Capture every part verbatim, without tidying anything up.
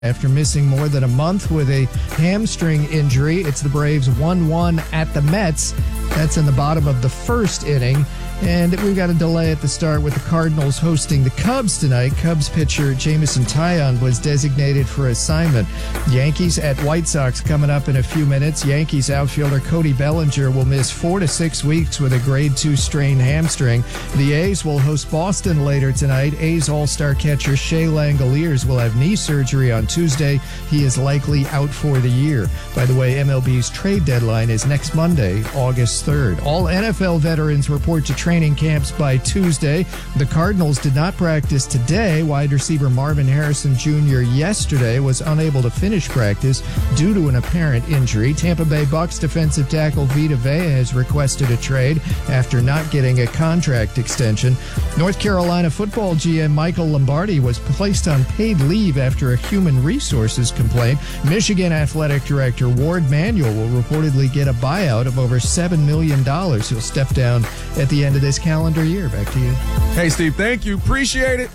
After missing more than a month with a hamstring injury, it's the Braves one one at the Mets. That's in the bottom of the first inning. And we've got a delay at the start with the Cardinals hosting the Cubs tonight. Cubs pitcher Jameson Taillon was designated for assignment. Yankees at White Sox coming up in a few minutes. Yankees outfielder Cody Bellinger will miss four to six weeks with a grade two strained hamstring. The A's will host Boston later tonight. A's all-star catcher Shea Langoliers will have knee surgery on Tuesday. He is likely out for the year. By the way, M L B's trade deadline is next Monday, August third. All N F L veterans report to training camps by Tuesday. The Cardinals did not practice today. Wide receiver Marvin Harrison Junior yesterday was unable to finish practice due to an apparent injury. Tampa Bay Bucks defensive tackle Vita Vea has requested a trade after not getting a contract extension. North Carolina football G M Michael Lombardi was placed on paid leave after a human resources complaint. Michigan athletic director Ward Manuel will reportedly get a buyout of over seven million dollars. He'll step down at the end of this calendar year. Back to you. Hey, Steve, thank you. Appreciate it.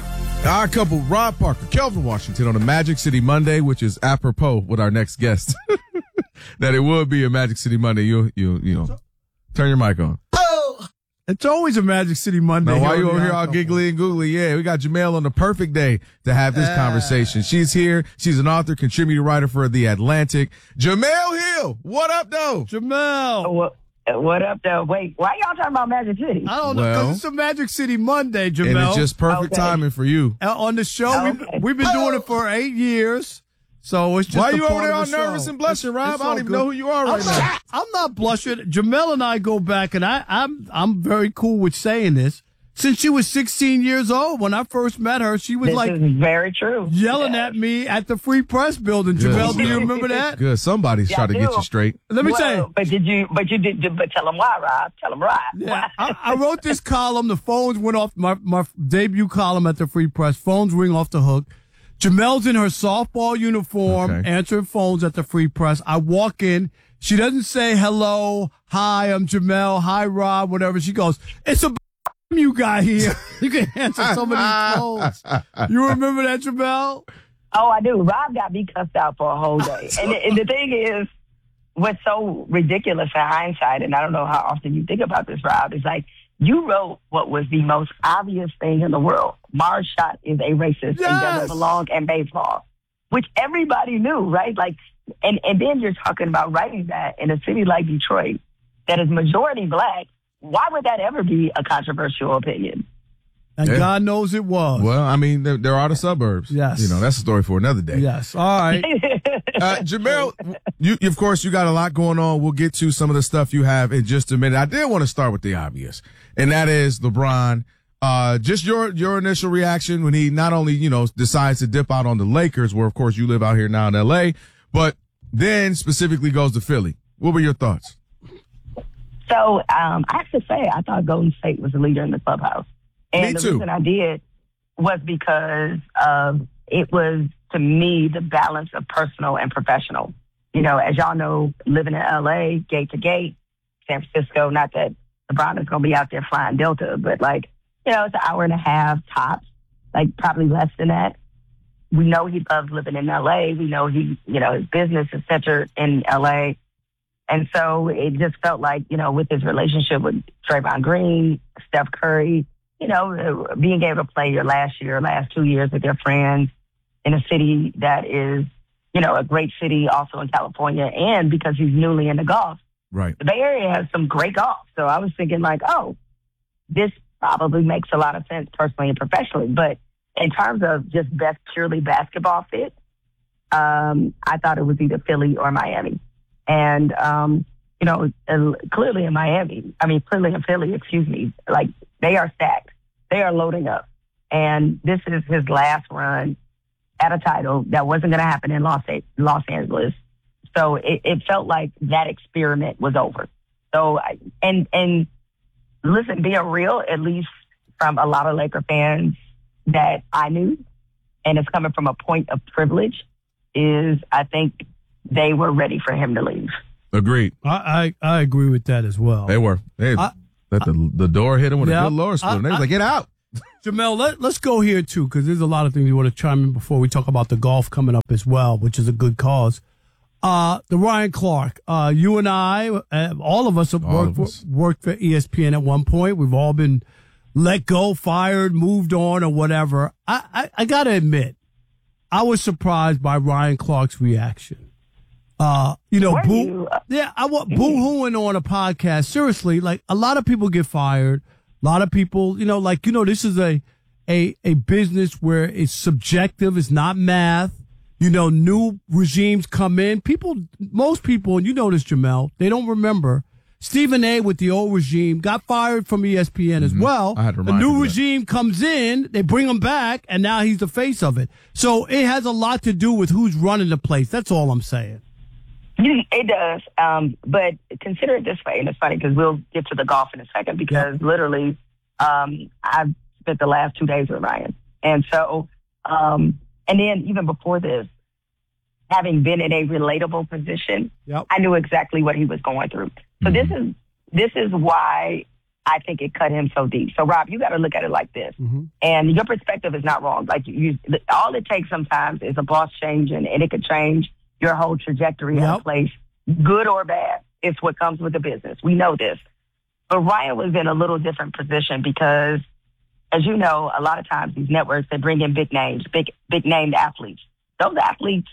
Our couple, Rob Parker, Kelvin Washington on a Magic City Monday, which is apropos with our next guest. That it would be a Magic City Monday. You, you, you know, turn your mic on. Oh, it's always a Magic City Monday. Now, why you over here all giggly and googly? Yeah, we got Jamel on the perfect day to have this uh, conversation. She's here. She's an author, contributor, writer for The Atlantic. Jamel Hill, what up, though? Jamel. What, what up, though? Wait, why y'all talking about Magic City? I don't know, because well, it's a Magic City Monday, Jamel. And it's just perfect okay. timing for you. Uh, on the show, okay. we've, we've been oh. doing it for eight years. So it's just Why a you part over there of all the nervous show. and blushing, It's, Rob? it's I don't even good. know who you are right I'm now. not, I'm not blushing. Jamel and I go back, and I, I'm I'm very cool with saying this. Since she was sixteen years old, when I first met her, she was this like is very true. yelling yeah. at me at the Free Press building. Good. Jamel, do you remember that? Good. Somebody's Yeah, trying to I get do. you straight. Let me well, tell you. But did you? But you did. But tell them why, Rob. Tell them why. Yeah, I, I wrote this column. The phones went off. My my debut column at the Free Press. Phones ring off the hook. Jamel's in her softball uniform, Okay. answering phones at the Free Press. I walk in. She doesn't say hello, hi, I'm Jamel, hi, Rob, whatever. She goes, it's a you guy here. You can answer so many phones. You remember that, Jamel? Oh, I do. Rob got me cussed out for a whole day. and, the, and the thing is, what's so ridiculous in hindsight, and I don't know how often you think about this, Rob, is like, you wrote what was the most obvious thing in the world. Mars Schott is a racist Yes. and doesn't belong in baseball, which everybody knew, right? Like, and, and then you're talking about writing that in a city like Detroit that is majority black. Why would that ever be a controversial opinion? And Yeah. God knows it was. Well, I mean, there, there are the suburbs. Yes. You know, that's a story for another day. Yes. All right. Uh, Jamel, you, of course, you got a lot going on. We'll get to some of the stuff you have in just a minute. I did want to start with the obvious, and that is LeBron. Uh, just your, your initial reaction when he not only, you know, decides to dip out on the Lakers, where, of course, you live out here now in L A, but then specifically goes to Philly. What were your thoughts? So um, I have to say, I thought Golden State was the leader in the clubhouse. And Me the too. reason I did was because um, it was, to me, the balance of personal and professional. You know, as y'all know, living in L A, gate to gate, San Francisco, not that LeBron is going to be out there flying Delta, but like, you know, it's an hour and a half tops, like probably less than that. We know he loves living in L A. We know he, you know, his business is centered in L A. And so it just felt like, you know, with his relationship with Draymond Green, Steph Curry, you know, being able to play your last year, last two years with your friends in a city that is, you know, a great city also in California, and because he's newly into golf. Right. The Bay Area has some great golf. So I was thinking like, oh, this probably makes a lot of sense personally and professionally. But in terms of just best purely basketball fit, um, I thought it was either Philly or Miami. And, um, you know, clearly in Miami, I mean, clearly in Philly, excuse me, like they are stacked. They are loading up. And this is his last run at a title that wasn't going to happen in Los, Los Angeles. So it, it felt like that experiment was over. So, I, and, and listen, being real, at least from a lot of Laker fans that I knew, and it's coming from a point of privilege, is I think they were ready for him to leave. Agreed. I, I, I agree with that as well. They were. They I, let the, the door hit him with yeah, a good Lord spoon. I, They was I, like, get out. Jamel, let, let's go here, too, because there's a lot of things you want to chime in before we talk about the golf coming up as well, which is a good cause. Uh, the Ryan Clark, uh, you and I, uh, all of us have All worked, of us. worked for E S P N at one point. We've all been let go, fired, moved on, or whatever. I, I, I got to admit, I was surprised by Ryan Clark's reaction. Uh, you know, Were boo, you? yeah, I want boo-hooing on a podcast. Seriously, like a lot of people get fired. A lot of people, you know, like, you know, this is a, a, a business where it's subjective. It's not math. You know, new regimes come in. People, most people, and you know this, Jamel, they don't remember. Stephen A. with the old regime got fired from E S P N as Mm-hmm. well. I had to the remind you new of that. regime comes in, they bring him back, and now he's the face of it. So it has a lot to do with who's running the place. That's all I'm saying. It does. Um, but consider it this way, and it's funny because we'll get to the golf in a second because literally um, I've spent the last two days with Ryan. And so, um, and then even before this, having been in a relatable position, Yep. I knew exactly what he was going through. So Mhm. this is this is why I think it cut him so deep. So Rob, you got to look at it like this, Mm-hmm. and your perspective is not wrong. Like you, all it takes sometimes is a boss change, and, and it could change your whole trajectory of Yep. a place, good or bad. It's what comes with the business. We know this. But Ryan was in a little different position because, as you know, a lot of times these networks, they bring in big names, big big named athletes. Those athletes,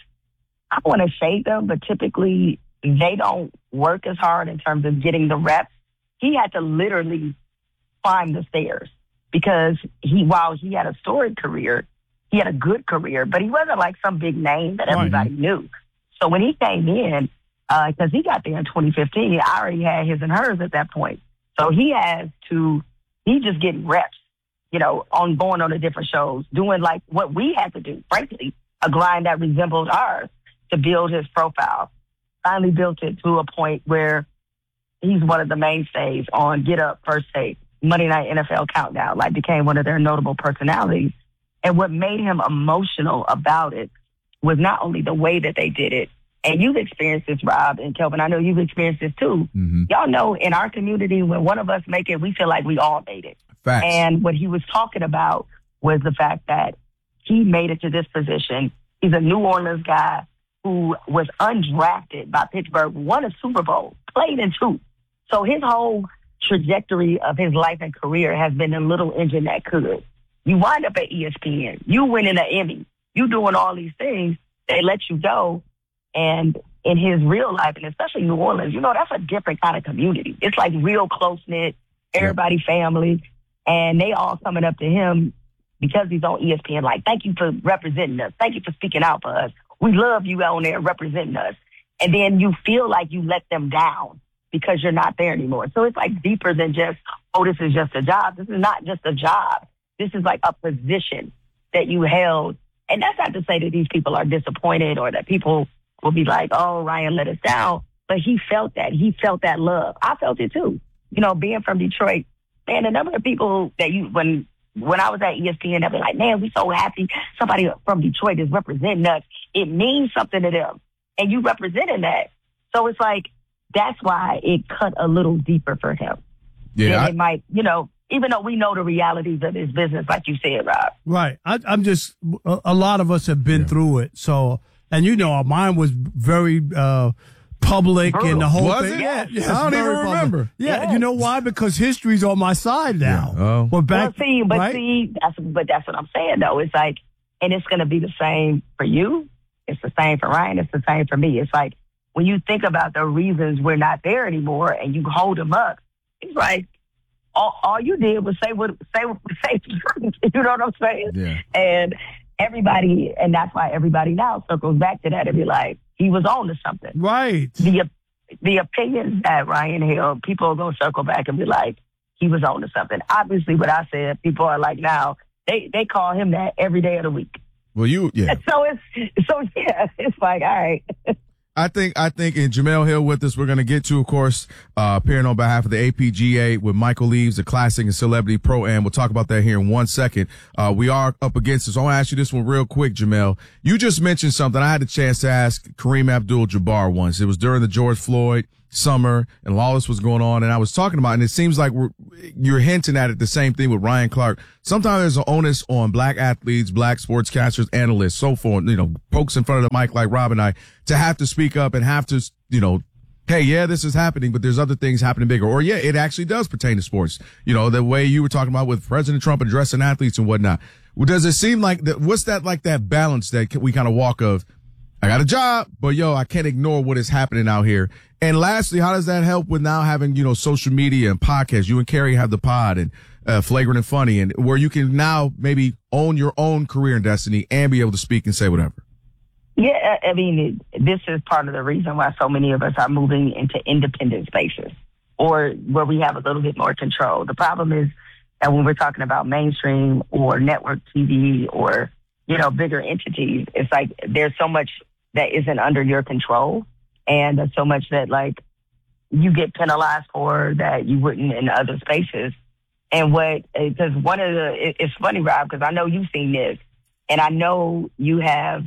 I don't want to shade them, but typically they don't work as hard in terms of getting the reps. He had to literally climb the stairs because he, while he had a storied career, he had a good career, but he wasn't like some big name that everybody knew. So when he came in, because uh, he got there in twenty fifteen, I already had his and hers at that point. So he has to, he just getting reps, you know, on going on the different shows, doing like what we had to do, frankly, a grind that resembled ours to build his profile. Finally built it to a point where he's one of the mainstays on Get Up, First Take, Monday Night N F L Countdown, like became one of their notable personalities. And what made him emotional about it was not only the way that they did it, and you've experienced this, Rob and Kelvin, I know you've experienced this too. Mm-hmm. Y'all know in our community, when one of us make it, we feel like we all made it. Facts. And what he was talking about was the fact that he made it to this position. He's a New Orleans guy who was undrafted by Pittsburgh, won a Super Bowl, played in two. So his whole trajectory of his life and career has been a little engine that could. You wind up at E S P N, you winning an Emmy, you doing all these things, they let you go. And in his real life, and especially New Orleans, you know, that's a different kind of community. It's like real close-knit, everybody yep. family, and they all coming up to him because he's on E S P N, like, thank you for representing us. Thank you for speaking out for us. We love you on there representing us. And then you feel like you let them down because you're not there anymore. So it's like deeper than just, oh, this is just a job. This is not just a job. This is like a position that you held. And that's not to say that these people are disappointed or that people will be like, oh, Ryan let us down. But he felt that. He felt that love. I felt it too. You know, being from Detroit, man, the number of people that you, when, when I was at E S P N, they'd be like, man, we so happy somebody from Detroit is representing us. It means something to them. And you representing that. So it's like, that's why it cut a little deeper for him. Yeah. It might, you know, even though we know the realities of his business, like you said, Rob. Right. I, I'm just, a, a lot of us have been Yeah. through it. So, and you know, mine was very, uh, public Brutal. and the whole Was thing. it? Yeah, yeah, I don't it's even very public. remember. Yeah, Yeah. you know why? Because history's on my side now. Yeah. Oh. Well, back, well, see, but right? see, that's, but that's what I'm saying, though. It's like, and it's going to be the same for you. It's the same for Ryan. It's the same for me. It's like, when you think about the reasons we're not there anymore and you hold them up, it's like, all, all you did was say what, say, say, you know what I'm saying? Yeah. And everybody, and that's why everybody now circles back to that and be like, he was on to something. Right. The, the opinions that Ryan held, people are going to circle back and be like, he was on to something. Obviously, what I said, people are like now, they, they call him that every day of the week. Well, you, yeah. So it's, so yeah, it's like, all right. I think, I think, and Jamel Hill with us, we're going to get to, of course, uh, appearing on behalf of the A P G A with Michael Leaves, the Classic and Celebrity Pro-Am. We'll talk about that here in one second. Uh, we are up against this. I want to ask you this one real quick, Jamel. You just mentioned something I had a chance to ask Kareem Abdul-Jabbar once. It was during the George Floyd summer and all this was going on, and I was talking about, and it seems like we're, you're hinting at it, the same thing with Ryan Clark. Sometimes there's an onus on black athletes, black sportscasters, analysts, so forth, you know, folks in front of the mic like Rob and I, to have to speak up and have to, you know, hey, yeah, this is happening, but there's other things happening bigger. Or, yeah, it actually does pertain to sports. You know, the way you were talking about with President Trump addressing athletes and whatnot. Well, does it seem like that? What's that like that balance that we kind of walk of, I got a job, but yo, I can't ignore what is happening out here. And lastly, how does that help with now having, you know, social media and podcasts? You and Carrie have the pod and uh, Flagrant and Funny, and where you can now maybe own your own career and destiny and be able to speak and say whatever. Yeah, I mean, this is part of the reason why so many of us are moving into independent spaces or where we have a little bit more control. The problem is that when we're talking about mainstream or network T V or, you know, bigger entities, it's like there's so much that isn't under your control, and there's so much that, like, you get penalized for that you wouldn't in other spaces. And what, because one of the, it, it's funny, Rob, because I know you've seen this, and I know you have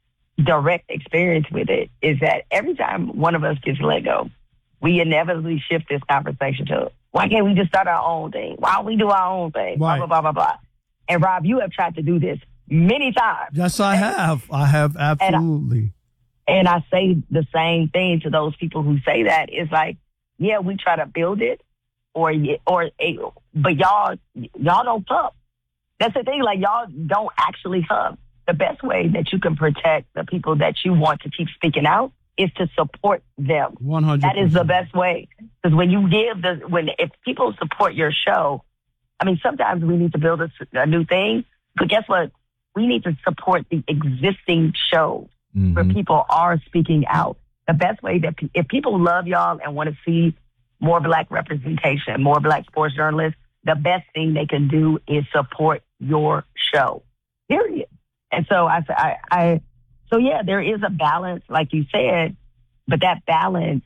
direct experience with it, is that every time one of us gets let go, we inevitably shift this conversation to, why can't we just start our own thing? Why don't we do our own thing? Right. Blah, blah, blah, blah, blah. And Rob, you have tried to do this many times. Yes, I have. I have absolutely. And I, and I say the same thing to those people who say that. It's like, yeah, we try to build it, or or but y'all y'all don't hub. That's the thing. Like, y'all don't actually hub. The best way that you can protect the people that you want to keep speaking out is to support them. one hundred percent. That is the best way. Because when you give the when if people support your show, I mean, sometimes we need to build a, a new thing, but guess what? We need to support the existing shows mm-hmm. where people are speaking out. The best way that pe- if people love y'all and want to see more black representation, more black sports journalists, the best thing they can do is support your show. Period. And so I, I, I, so yeah, there is a balance, like you said, but that balance,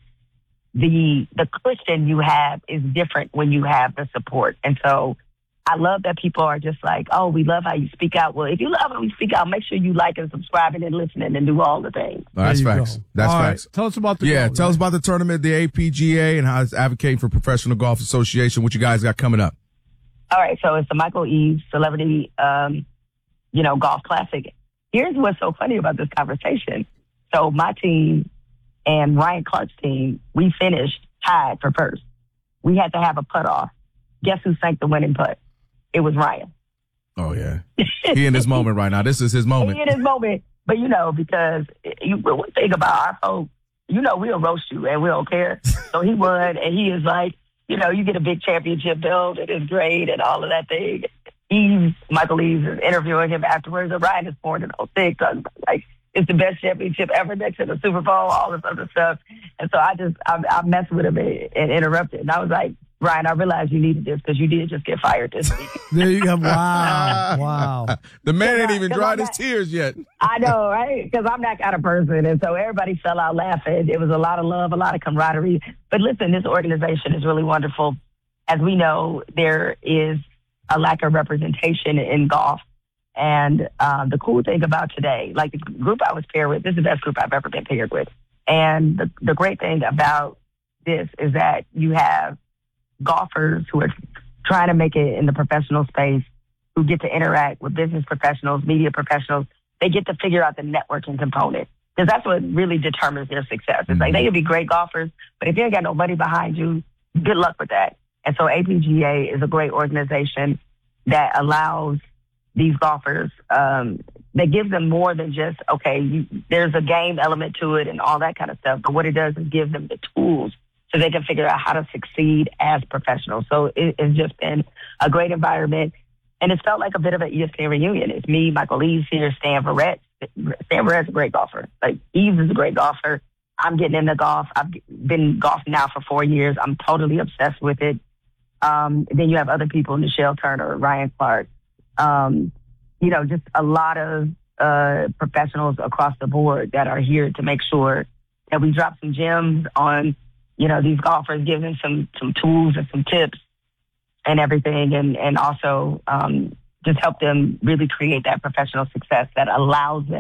the the cushion you have is different when you have the support. And so I love that people are just like, oh, we love how you speak out. Well, if you love how we speak out, make sure you like and subscribing and listening and do all the things. Oh, that's facts. Go. That's all facts. Right. Tell us about the yeah. goal, tell right? us about the tournament, the A P G A, and how it's advocating for Professional Golf Association. What you guys got coming up? All right, so it's the Michael Eaves Celebrity, um, you know, Golf Classic. Here's what's so funny about this conversation. So my team and Ryan Clark's team, we finished tied for first. We had to have a putt off. Guess who sank the winning putt? It was Ryan. Oh, yeah. He in his moment right now. This is his moment. He in his moment. But, you know, because you one thing about our folks, you know, we'll roast you and we don't care. So he won, and he is like, you know, you get a big championship belt, and it's great and all of that thing. Eaves, Michael Eaves is interviewing him afterwards, and Ryan is born in oh six, like, it's the best championship ever next to the Super Bowl, all this other stuff. And so I just, I, I messed with him and, and interrupted. And I was like, Ryan, I realized you needed this because you did just get fired this week. There you go. Wow. Wow. The man ain't even dried not, his tears yet. I know, right? Because I'm that kind of person. And so everybody fell out laughing. It was a lot of love, a lot of camaraderie. But listen, this organization is really wonderful. As we know, there is a lack of representation in golf. And um, the cool thing about today, like the group I was paired with, this is the best group I've ever been paired with. And the, the great thing about this is that you have golfers who are trying to make it in the professional space, who get to interact with business professionals, media professionals. They get to figure out the networking component, because that's what really determines their success. It's mm-hmm. like they can be great golfers, but if you ain't got no money behind you, good luck with that. And so A P G A is a great organization that allows these golfers, um, that gives them more than just, okay, you, there's a game element to it and all that kind of stuff. But what it does is give them the tools so they can figure out how to succeed as professionals. So it, it's just been a great environment. And it's felt like a bit of an E S P N reunion. It's me, Michael Eaves here, Stan Verrett. Stan Verrett's a great golfer. Like, Eaves is a great golfer. I'm getting into golf. I've been golfing now for four years. I'm totally obsessed with it. Um, then you have other people, Nichelle Turner, Ryan Clark. Um, you know, just a lot of uh, professionals across the board that are here to make sure that we drop some gems on, you know, these golfers, give them some, some tools and some tips and everything, and, and also um, just help them really create that professional success that allows them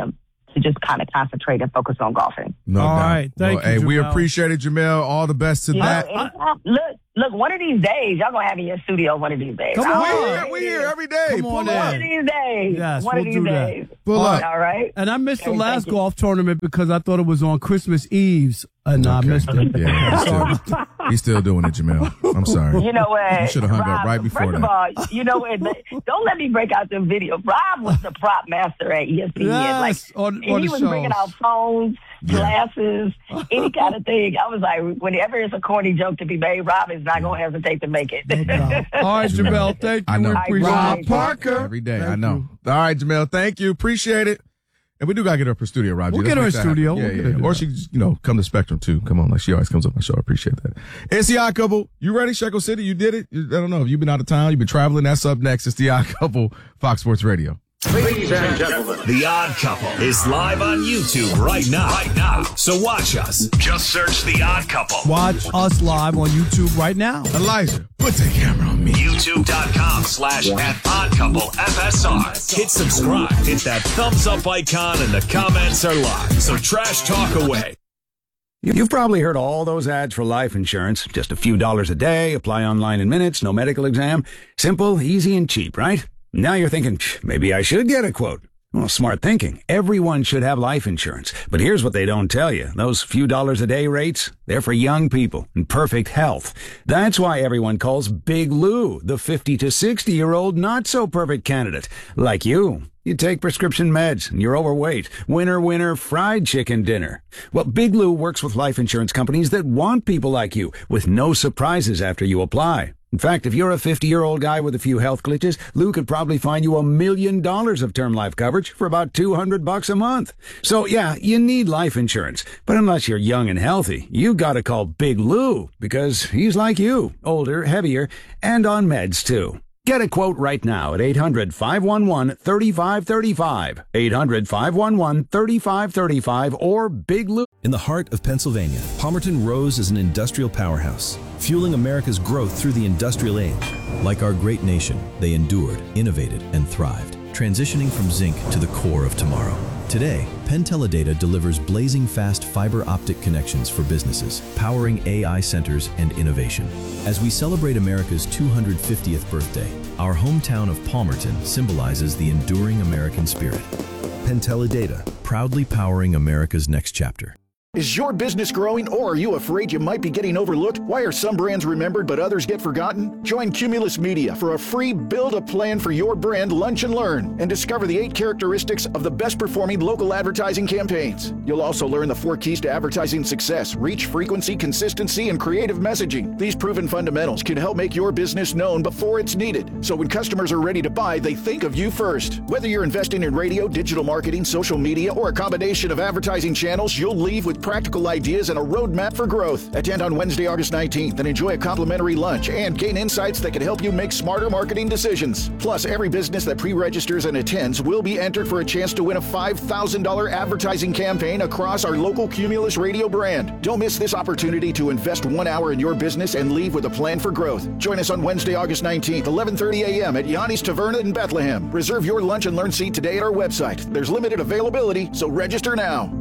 to just kind of concentrate and focus on golfing. No All doubt. right. Thank well, you, Hey, we Jamel. appreciate it, Jamel. All the best to You that. know, anytime- look, look, one of these days, y'all going to have me in your studio one of these days. Come I on. we don't know here, what we it here is. every day. Come Pull on up. in. One of these days. Yes, one we'll of these do that. days. Pull up. All right. And I missed the Hey, last thank you. golf tournament because I thought it was on Christmas Eve's, and I Okay. missed it. Yeah, he's still, he's still doing it, Jamel. I'm sorry. You know what? You should have hung Rob, up right before first that. of all, you know what? Don't let me break out them videos. Rob was the prop master at E S P N. Yes, like, on- and on he the was bringing shows. out phones, Yeah. glasses, any kind of thing. I was like, whenever it's a corny joke to be made, Rob is not going to hesitate to make it. All right, Jamel, thank you. I know. We appreciate Rob it. Parker. Every day. Thank I know. you. All right, Jamel. Thank you. Appreciate it. And we do got to get her up for studio, Rob. We'll Let's get her make in that happen. studio. Yeah, We'll yeah, get her yeah. to Or that. she, just, you know, come to Spectrum too. Come on, like she always comes up on my show. I appreciate that. It's the Odd Couple. You ready, Shekel City? You did it. You- I don't know if you've been out of town. You've been traveling. That's up next. It's the Odd Couple, Fox Sports Radio. Ladies and gentlemen, The Odd Couple is live on YouTube right now. Right now. So watch us. Just search The Odd Couple. Watch us live on YouTube right now. Elijah, put the camera on me. YouTube.com slash at Odd Couple F S R. Hit subscribe. Hit that thumbs up icon and the comments are live. So trash talk away. you've probably heard all those ads for life insurance. Just a few dollars a day, apply online in minutes, no medical exam. Simple, easy, and cheap, right? Now you're thinking, "Psh, maybe I should get a quote." Well, smart thinking. Everyone should have life insurance. But here's what they don't tell you. Those few dollars a day rates, they're for young people in perfect health. That's why everyone calls Big Lou the fifty to sixty year old not so perfect candidate. Like you. You take prescription meds and you're overweight. Winner, winner, fried chicken dinner. Well, Big Lou works with life insurance companies that want people like you with no surprises after you apply. In fact, if you're a fifty-year-old guy with a few health glitches, Lou could probably find you a million dollars of term life coverage for about two hundred bucks a month. So yeah, you need life insurance. But unless you're young and healthy, you gotta call Big Lou because he's like you, older, heavier, and on meds too. Get a quote right now at eight hundred, five one one, three five three five, eight hundred, five one one, three five three five, or Big Lou. In the heart of Pennsylvania, Palmerton rose as an industrial powerhouse, fueling America's growth through the industrial age. Like our great nation, they endured, innovated, and thrived, transitioning from zinc to the core of tomorrow. Today, Penn Teledata delivers blazing fast fiber optic connections for businesses, powering A I centers and innovation. As we celebrate America's two hundred fiftieth birthday, our hometown of Palmerton symbolizes the enduring American spirit. Penn Teledata, proudly powering America's next chapter. Is your business growing, or are you afraid you might be getting overlooked? Why are some brands remembered but others get forgotten? Join Cumulus Media for a free Build a Plan for Your Brand Lunch and Learn and discover the eight characteristics of the best performing local advertising campaigns. You'll also learn the four keys to advertising success: reach, frequency, consistency, and creative messaging. These proven fundamentals can help make your business known before it's needed. So when customers are ready to buy, they think of you first. Whether you're investing in radio, digital marketing, social media, or a combination of advertising channels, you'll leave with practical ideas and a roadmap for growth. Attend on Wednesday, August nineteenth and enjoy a complimentary lunch and gain insights that can help you make smarter marketing decisions. Plus, every business that pre-registers and attends will be entered for a chance to win a five thousand dollars advertising campaign across our local Cumulus Radio brand. Don't miss this opportunity to invest one hour in your business and leave with a plan for growth. Join us on Wednesday, August nineteenth, eleven thirty a.m. at Yanni's Taverna in Bethlehem. Reserve your lunch and learn seat today at our website. There's limited availability, so register now.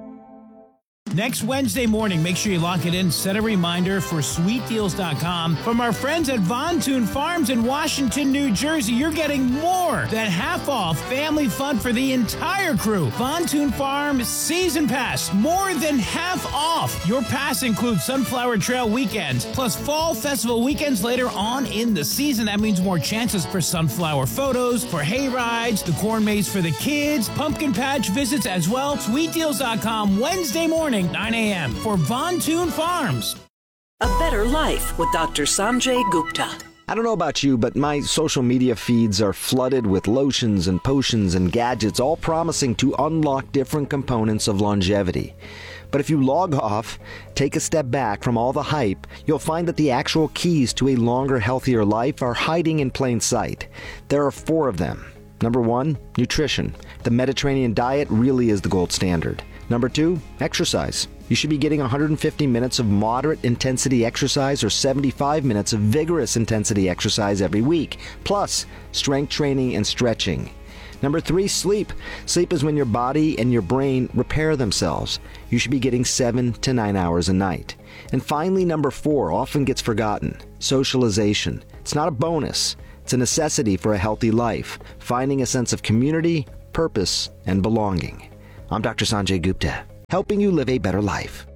Next Wednesday morning, make sure you lock it in. Set a reminder for sweet deals dot com. From our friends at Von Thun Farms in Washington, New Jersey, you're getting more than half off family fun for the entire crew. Von Thun Farms Season Pass, more than half off. Your pass includes Sunflower Trail weekends, plus Fall Festival weekends later on in the season. That means more chances for sunflower photos, for hay rides, the corn maze for the kids, pumpkin patch visits as well. sweet deals dot com, Wednesday morning, nine a.m. for Von Thun Farms. A Better Life with Doctor Sanjay Gupta. I don't know about you, but my social media feeds are flooded with lotions and potions and gadgets, all promising to unlock different components of longevity. But if you log off, take a step back from all the hype, you'll find that the actual keys to a longer, healthier life are hiding in plain sight. There are four of them. Number one, nutrition. The Mediterranean diet really is the gold standard. Number two, exercise. You should be getting one hundred fifty minutes of moderate intensity exercise or seventy-five minutes of vigorous intensity exercise every week, plus strength training and stretching. Number three, sleep. Sleep is when your body and your brain repair themselves. You should be getting seven to nine hours a night. And finally, number four, often gets forgotten, socialization. It's not a bonus. It's a necessity for a healthy life, finding a sense of community, purpose, and belonging. I'm Doctor Sanjay Gupta, helping you live a better life.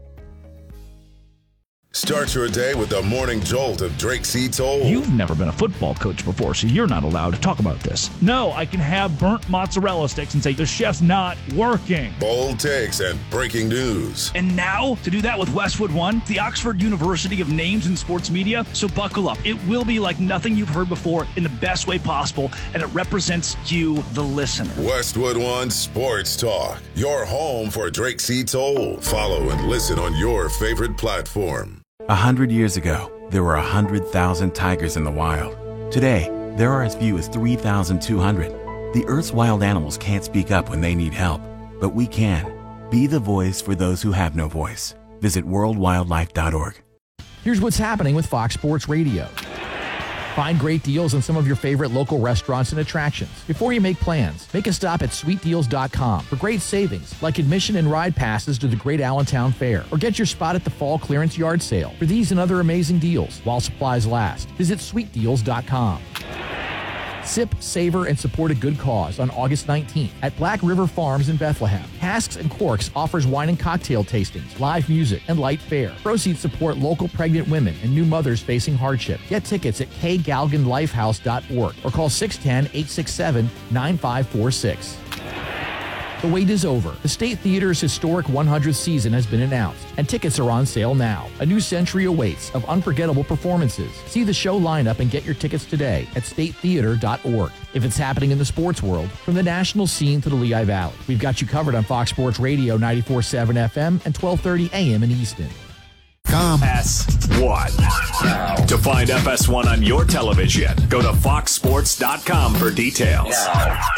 Start your day with the morning jolt of Drake C. Toll. You've never been a football coach before, so you're not allowed to talk about this. No, I can have burnt mozzarella sticks and say the chef's not working. Bold takes and breaking news. And now, to do that with Westwood One, the Oxford University of Names in Sports Media. So buckle up. It will be like nothing you've heard before in the best way possible, and it represents you, the listener. Westwood One Sports Talk, your home for Drake C. Toll. Follow and listen on your favorite platform. A hundred years ago, there were a hundred thousand tigers in the wild. Today, there are as few as three thousand two hundred. The Earth's wild animals can't speak up when they need help, but we can. Be the voice for those who have no voice. Visit world wildlife dot org. Here's what's happening with Fox Sports Radio. Find great deals on some of your favorite local restaurants and attractions. Before you make plans, make a stop at sweet deals dot com for great savings, like admission and ride passes to the Great Allentown Fair, or get your spot at the Fall Clearance Yard Sale. For these and other amazing deals, while supplies last, visit sweet deals dot com. Sip, savor, and support a good cause on August nineteenth at Black River Farms in Bethlehem. Casks and Corks offers wine and cocktail tastings, live music, and light fare. Proceeds support local pregnant women and new mothers facing hardship. Get tickets at k galgan lifehouse dot org or call six one zero, eight six seven, nine five four six. The wait is over. The State Theater's historic one hundredth season has been announced, and tickets are on sale now. A new century awaits of unforgettable performances. See the show lineup and get your tickets today at state theater dot org. If it's happening in the sports world, from the national scene to the Lehigh Valley, we've got you covered on Fox Sports Radio ninety-four point seven F M and twelve thirty A M in Easton. F S one. To find F S one on your television, go to fox sports dot com for details.